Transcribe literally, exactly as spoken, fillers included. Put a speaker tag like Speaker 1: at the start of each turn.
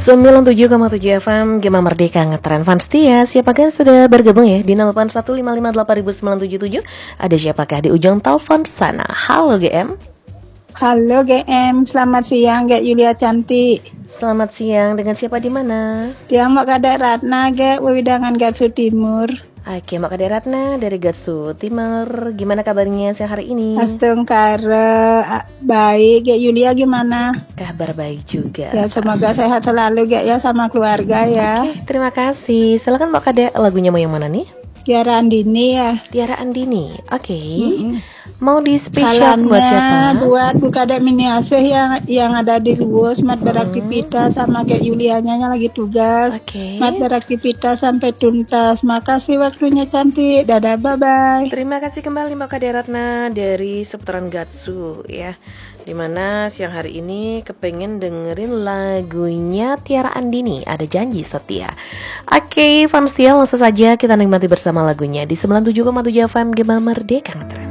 Speaker 1: sembilan puluh tujuh koma tujuh F M Gema Merdeka Ngetren Fans Tia. Siapakah yang sudah bergabung ya di delapan satu lima lima delapan sembilan tujuh tujuh? Ada siapakah di ujung telepon sana? Halo G M.
Speaker 2: Halo G M, selamat siang G Yulia cantik.
Speaker 1: Selamat siang, dengan siapa di mana?
Speaker 2: Dia Mbak Kadek Ratna G, Wewidangan Gatsu Timur.
Speaker 1: Oke, Mbak Kadek Ratna dari Gatsu Timur. Gimana kabarnya siang hari ini?
Speaker 2: Astungkara baik, G Yulia gimana?
Speaker 1: Kabar baik juga.
Speaker 2: Ya semoga sehat selalu G ya sama keluarga ya.
Speaker 1: Oke, terima kasih. Silakan Mbak Kadek, lagunya mau yang mana nih?
Speaker 2: Tiara Andini ya.
Speaker 1: Tiara Andini. Oke.
Speaker 2: Mm-mm.
Speaker 1: Mau di spesial buat siapa?
Speaker 2: Salamnya buat Bu Kadek Mini Asih yang yang ada di Luwus, mat beraktivitas sama kayak Yulianya yang lagi tugas.
Speaker 1: Oke.
Speaker 2: Mat beraktivitas sampai tuntas. Makasih waktunya cantik. Dadah, bye bye.
Speaker 1: Terima kasih kembali Mbak Kadek Ratna dari seputaran Gatsu ya. Dimana siang hari ini kepengen dengerin lagunya Tiara Andini, Ada Janji Setia. Oke, fans Tia, langsung saja kita nikmati bersama lagunya di sembilan puluh tujuh koma tujuh F M Gema Merdeka.